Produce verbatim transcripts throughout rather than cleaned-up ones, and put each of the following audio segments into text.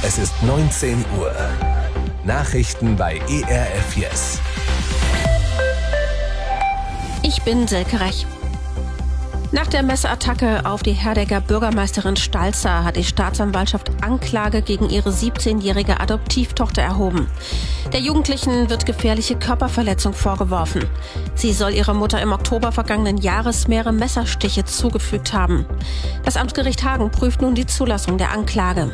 Es ist neunzehn Uhr. Nachrichten bei E R F Yes. Ich bin Silke Rech. Nach der Messerattacke auf die Herdegger Bürgermeisterin Stalzer hat die Staatsanwaltschaft Anklage gegen ihre siebzehnjährige Adoptivtochter erhoben. Der Jugendlichen wird gefährliche Körperverletzung vorgeworfen. Sie soll ihrer Mutter im Oktober vergangenen Jahres mehrere Messerstiche zugefügt haben. Das Amtsgericht Hagen prüft nun die Zulassung der Anklage.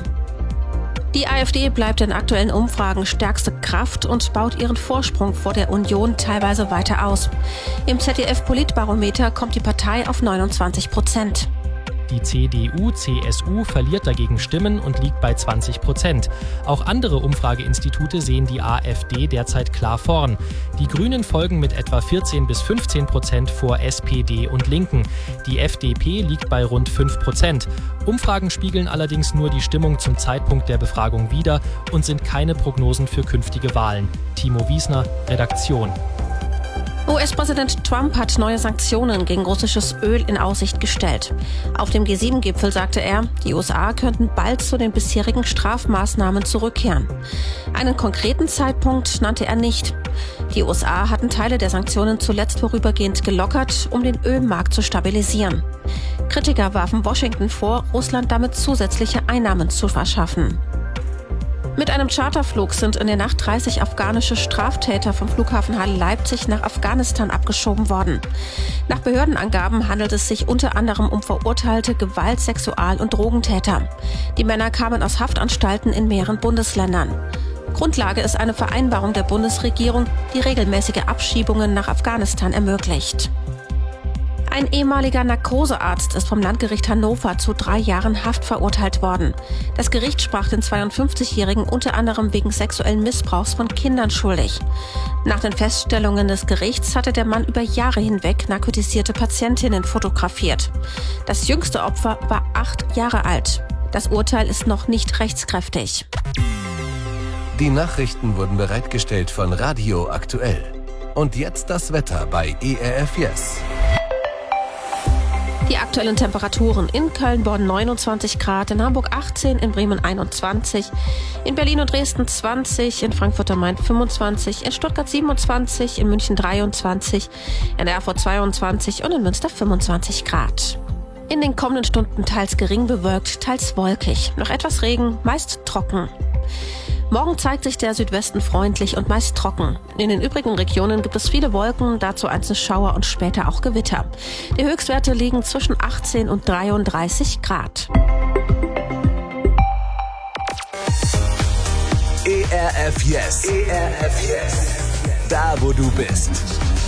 Die AfD bleibt in aktuellen Umfragen stärkste Kraft und baut ihren Vorsprung vor der Union teilweise weiter aus. Im Z D F-Politbarometer kommt die Partei auf neunundzwanzig Prozent. Die C D U C S U verliert dagegen Stimmen und liegt bei zwanzig Prozent. Auch andere Umfrageinstitute sehen die AfD derzeit klar vorn. Die Grünen folgen mit etwa vierzehn bis fünfzehn Prozent vor S P D und Linken. Die F D P liegt bei rund fünf Prozent. Umfragen spiegeln allerdings nur die Stimmung zum Zeitpunkt der Befragung wider und sind keine Prognosen für künftige Wahlen. Timo Wiesner, Redaktion. U S-Präsident Trump hat neue Sanktionen gegen russisches Öl in Aussicht gestellt. Auf dem G sieben Gipfel sagte er, die U S A könnten bald zu den bisherigen Strafmaßnahmen zurückkehren. Einen konkreten Zeitpunkt nannte er nicht. Die U S A hatten Teile der Sanktionen zuletzt vorübergehend gelockert, um den Ölmarkt zu stabilisieren. Kritiker warfen Washington vor, Russland damit zusätzliche Einnahmen zu verschaffen. Mit einem Charterflug sind in der Nacht dreißig afghanische Straftäter vom Flughafen Halle-Leipzig nach Afghanistan abgeschoben worden. Nach Behördenangaben handelt es sich unter anderem um verurteilte Gewalt-, Sexual- und Drogentäter. Die Männer kamen aus Haftanstalten in mehreren Bundesländern. Grundlage ist eine Vereinbarung der Bundesregierung, die regelmäßige Abschiebungen nach Afghanistan ermöglicht. Ein ehemaliger Narkosearzt ist vom Landgericht Hannover zu drei Jahren Haft verurteilt worden. Das Gericht sprach den zweiundfünfzigjährigen unter anderem wegen sexuellen Missbrauchs von Kindern schuldig. Nach den Feststellungen des Gerichts hatte der Mann über Jahre hinweg narkotisierte Patientinnen fotografiert. Das jüngste Opfer war acht Jahre alt. Das Urteil ist noch nicht rechtskräftig. Die Nachrichten wurden bereitgestellt von Radio Aktuell. Und jetzt das Wetter bei E R F Yes. Die aktuellen Temperaturen: in Köln, Bonn neunundzwanzig Grad, in Hamburg achtzehn, in Bremen einundzwanzig, in Berlin und Dresden zwanzig, in Frankfurt am Main fünfundzwanzig, in Stuttgart siebenundzwanzig, in München dreiundzwanzig, in Erfurt zweiundzwanzig und in Münster fünfundzwanzig Grad. In den kommenden Stunden teils gering bewölkt, teils wolkig, noch etwas Regen, meist trocken. Morgen zeigt sich der Südwesten freundlich und meist trocken. In den übrigen Regionen gibt es viele Wolken, dazu einzelne Schauer und später auch Gewitter. Die Höchstwerte liegen zwischen achtzehn und dreiunddreißig Grad. E R F Yes. E R F Yes. Da, wo du bist.